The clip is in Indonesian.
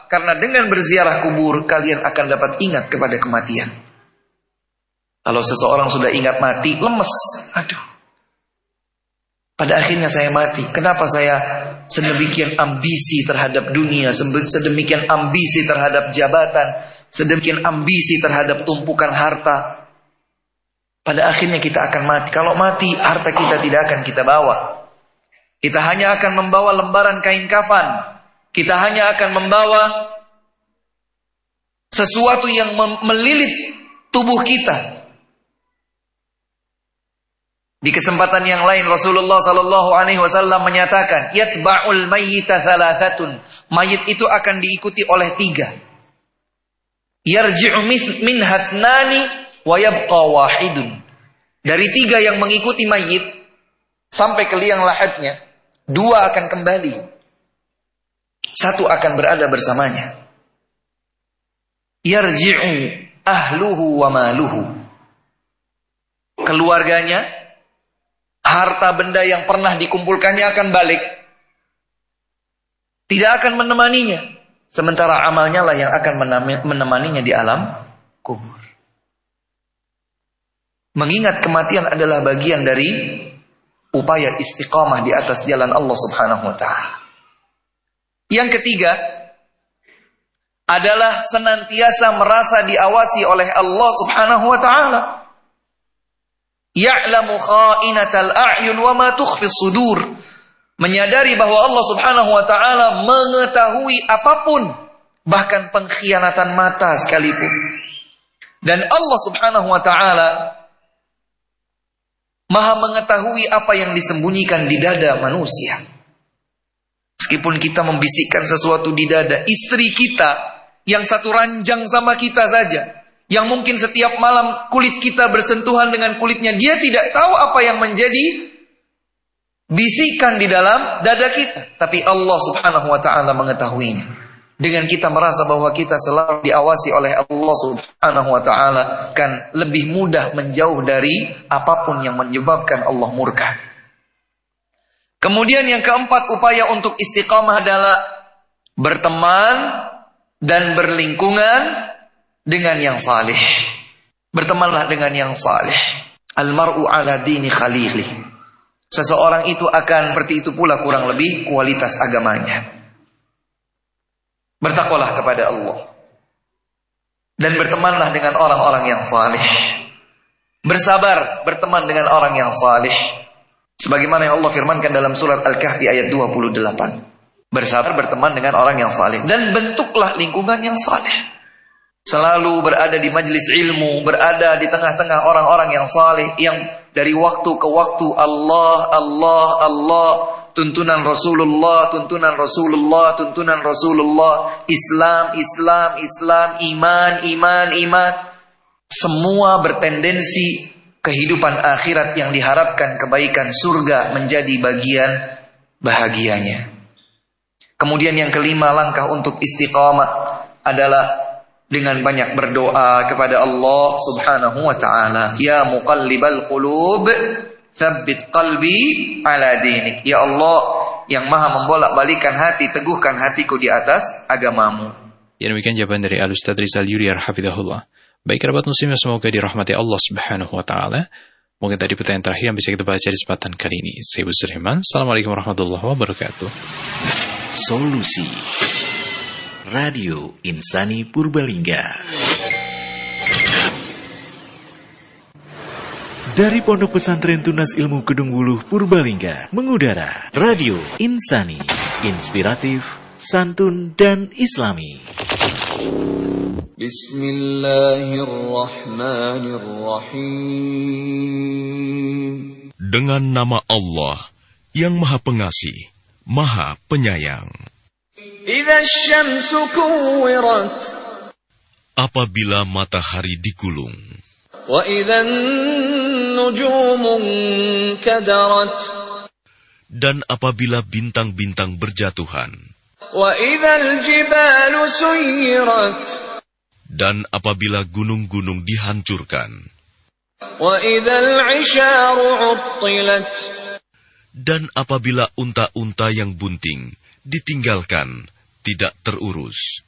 Karena dengan berziarah kubur, kalian akan dapat ingat kepada kematian. Kalau seseorang sudah ingat mati, lemes. Aduh, pada akhirnya saya mati. Kenapa saya sedemikian ambisi terhadap dunia, sedemikian ambisi terhadap jabatan, sedemikian ambisi terhadap tumpukan harta. Pada akhirnya kita akan mati. Kalau mati, harta kita tidak akan kita bawa. Kita hanya akan membawa lembaran kain kafan. Kita hanya akan membawa sesuatu yang melilit tubuh kita. Di kesempatan yang lain Rasulullah sallallahu alaihi wasallam menyatakan, "Yatba'ul mayyita thalathatun." Mayit itu akan diikuti oleh 3. Yarji'u min hasnani wa yabqa wahidun. Dari 3 yang mengikuti mayit sampai ke liang lahatnya, 2 akan kembali. 1 akan berada bersamanya. Yarji'u ahluhu wa maluhu. Keluarganya, harta benda yang pernah dikumpulkannya akan balik. Tidak akan menemaninya. Sementara amalnya lah yang akan menemaninya di alam kubur. Mengingat kematian adalah bagian dari upaya istiqamah di atas jalan Allah Subhanahu wa ta'ala. Yang ketiga adalah senantiasa merasa diawasi oleh Allah Subhanahu wa ta'ala. Ya'lamu kha'inatal a'yun wa ma tukhfis sudur. Menyadari bahwa Allah Subhanahu wa ta'ala mengetahui apapun, bahkan pengkhianatan mata sekalipun. Dan Allah Subhanahu wa ta'ala Maha mengetahui apa yang disembunyikan di dada manusia. Meskipun kita membisikkan sesuatu di dada, istri kita yang satu ranjang sama kita saja, yang mungkin setiap malam kulit kita bersentuhan dengan kulitnya, dia tidak tahu apa yang menjadi bisikan di dalam dada kita. Tapi Allah Subhanahu wa ta'ala mengetahuinya. Dengan kita merasa bahwa kita selalu diawasi oleh Allah Subhanahu wa ta'ala, kan lebih mudah menjauh dari apapun yang menyebabkan Allah murka. Kemudian yang keempat, upaya untuk istiqamah adalah berteman dan berlingkungan dengan yang salih. Bertemanlah dengan yang salih. Al-mar'u ala dini khalili. Seseorang itu akan seperti itu pula kurang lebih kualitas agamanya. Bertakwalah kepada Allah. Dan bertemanlah dengan orang-orang yang salih. Bersabar berteman dengan orang yang salih. Sebagaimana yang Allah firmankan dalam surat Al-Kahfi ayat 28. Bersabar berteman dengan orang yang salih. Dan bentuklah lingkungan yang salih. Selalu berada di majelis ilmu, berada di tengah-tengah orang-orang yang salih, yang dari waktu ke waktu Allah, Allah, Allah, tuntunan Rasulullah, tuntunan Rasulullah, tuntunan Rasulullah, Islam, Islam, Islam, iman, iman, iman. Semua bertendensi kehidupan akhirat yang diharapkan kebaikan surga menjadi bagian bahagianya. Kemudian yang kelima, langkah untuk istiqamah adalah dengan banyak berdoa kepada Allah Subhanahu wa ta'ala. Ya muqallibal qulub, tsabbit qalbi ala dinik. Ya Allah yang maha membolak-balikan hati, teguhkan hatiku di atas agamamu. Ya, demikian jawaban dari Al-Ustaz Rizal Yuriar hafizahullah. Baik kerabat muslim, semoga dirahmati Allah Subhanahu wa ta'ala. Mungkin tadi pertanyaan terakhir yang bisa kita baca di kesempatan kali ini. Saya Ibu Sulaiman. Assalamualaikum warahmatullahi wabarakatuh. Solusi Radio Insani Purbalingga. Dari Pondok Pesantren Tunas Ilmu Kedung Wuluh Purbalingga mengudara Radio Insani, inspiratif, santun dan islami. Bismillahirrahmanirrahim. Dengan nama Allah yang Maha Pengasih, Maha Penyayang. Apabila matahari digulung, dan apabila bintang-bintang berjatuhan, dan apabila gunung-gunung dihancurkan, dan apabila unta-unta yang bunting ditinggalkan, tidak terurus,